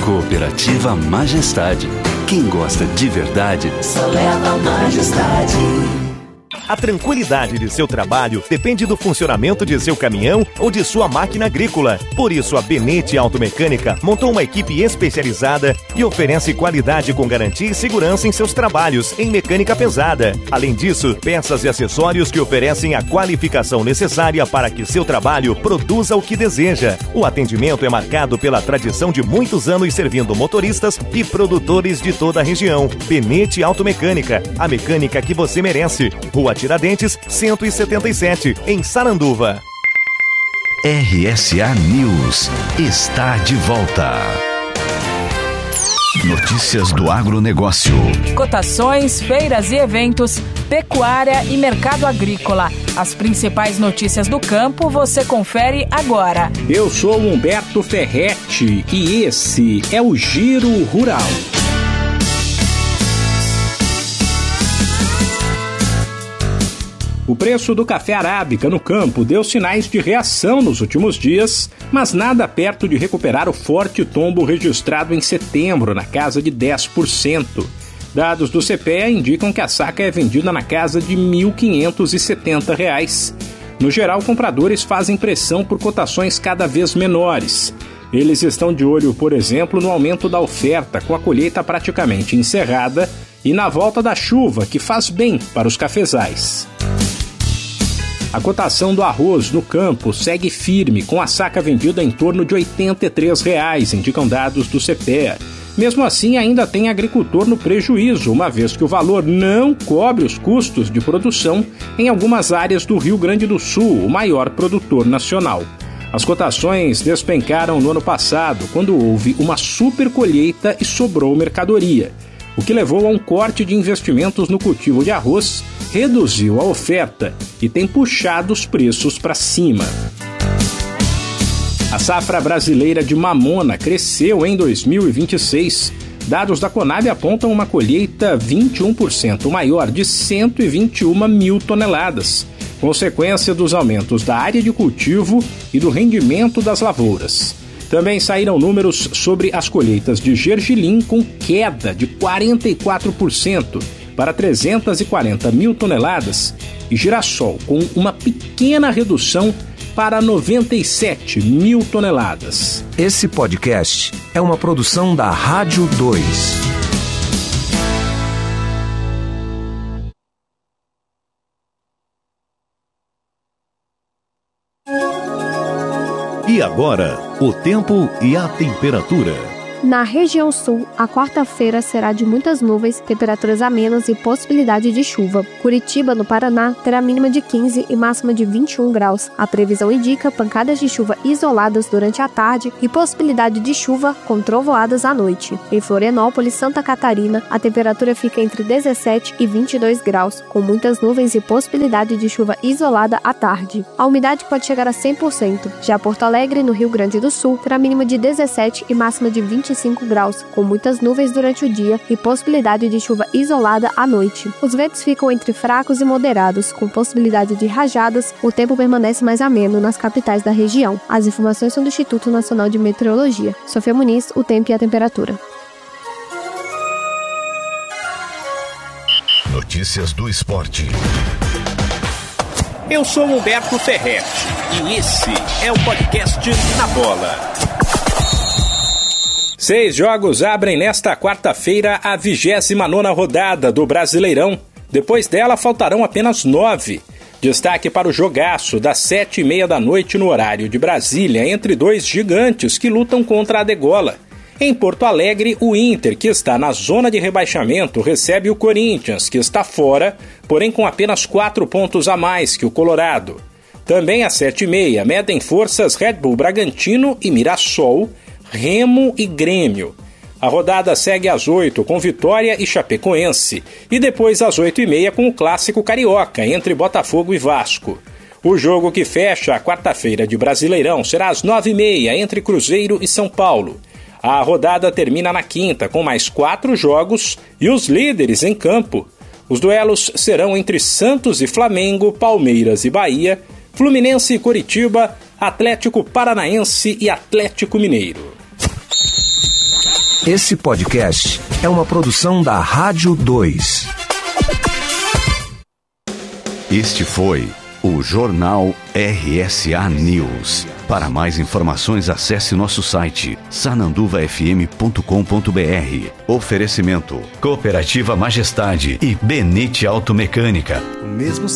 Cooperativa Majestade. Quem gosta de verdade, só leva Majestade. A tranquilidade de seu trabalho depende do funcionamento de seu caminhão ou de sua máquina agrícola. Por isso, a Benete Automecânica montou uma equipe especializada e oferece qualidade com garantia e segurança em seus trabalhos em mecânica pesada. Além disso, peças e acessórios que oferecem a qualificação necessária para que seu trabalho produza o que deseja. O atendimento é marcado pela tradição de muitos anos servindo motoristas e produtores de toda a região. Benete Automecânica, a mecânica que você merece. Rua Tiradentes, 177, em Saranduva. RSA News está de volta. Notícias do agronegócio. Cotações, feiras e eventos, pecuária e mercado agrícola. As principais notícias do campo você confere agora. Eu sou Humberto Ferretti e esse é o Giro Rural. O preço do café arábica no campo deu sinais de reação nos últimos dias, mas nada perto de recuperar o forte tombo registrado em setembro, na casa de 10%. Dados do CPEA indicam que a saca é vendida na casa de R$ 1.570. No geral, compradores fazem pressão por cotações cada vez menores. Eles estão de olho, por exemplo, no aumento da oferta, com a colheita praticamente encerrada, e na volta da chuva, que faz bem para os cafezais. A cotação do arroz no campo segue firme, com a saca vendida em torno de R$ 83, indicam dados do CPEA. Mesmo assim, ainda tem agricultor no prejuízo, uma vez que o valor não cobre os custos de produção em algumas áreas do Rio Grande do Sul, o maior produtor nacional. As cotações despencaram no ano passado, quando houve uma super colheita e sobrou mercadoria, o que levou a um corte de investimentos no cultivo de arroz, reduziu a oferta e tem puxado os preços para cima. A safra brasileira de mamona cresceu em 2026. Dados da Conab apontam uma colheita 21% maior, de 121 mil toneladas, consequência dos aumentos da área de cultivo e do rendimento das lavouras. Também saíram números sobre as colheitas de gergelim, com queda de 44% para 340 mil toneladas, e girassol, com uma pequena redução para 97 mil toneladas. Esse podcast é uma produção da Rádio 2. E agora, o tempo e a temperatura. Na região sul, a quarta-feira será de muitas nuvens, temperaturas amenas e possibilidade de chuva. Curitiba, no Paraná, terá mínima de 15 e máxima de 21 graus. A previsão indica pancadas de chuva isoladas durante a tarde e possibilidade de chuva com trovoadas à noite. Em Florianópolis, Santa Catarina, a temperatura fica entre 17 e 22 graus, com muitas nuvens e possibilidade de chuva isolada à tarde. A umidade pode chegar a 100%. Já Porto Alegre, no Rio Grande do Sul, terá mínima de 17 e máxima de 25 graus, com muitas nuvens durante o dia e possibilidade de chuva isolada à noite. Os ventos ficam entre fracos e moderados, com possibilidade de rajadas. O tempo permanece mais ameno nas capitais da região. As informações são do Instituto Nacional de Meteorologia. Sofia Muniz, o tempo e a temperatura. Notícias do esporte. Eu sou Humberto Ferretti e esse é o podcast Na Bola. 6 jogos abrem nesta quarta-feira a 29ª rodada do Brasileirão. Depois dela, faltarão apenas 9. Destaque para o jogaço das 7h30 da noite no horário de Brasília, entre dois gigantes que lutam contra a degola. Em Porto Alegre, o Inter, que está na zona de rebaixamento, recebe o Corinthians, que está fora, porém com apenas 4 pontos a mais que o Colorado. Também às 7h30, medem forças Red Bull Bragantino e Mirassol, Remo e Grêmio. A rodada segue às 8 com Vitória e Chapecoense, e depois às 8h30 com o clássico carioca entre Botafogo e Vasco. O jogo que fecha a quarta-feira de Brasileirão será às 9h30 entre Cruzeiro e São Paulo. A rodada termina na quinta com mais 4 jogos e os líderes em campo. Os duelos serão entre Santos e Flamengo, Palmeiras e Bahia, Fluminense e Coritiba, Atlético Paranaense e Atlético Mineiro. Esse podcast é uma produção da Rádio 2. Este foi o Jornal RSA News. Para mais informações, acesse nosso site sananduvafm.com.br. Oferecimento: Cooperativa Majestade e Benete Automecânica. Mesmo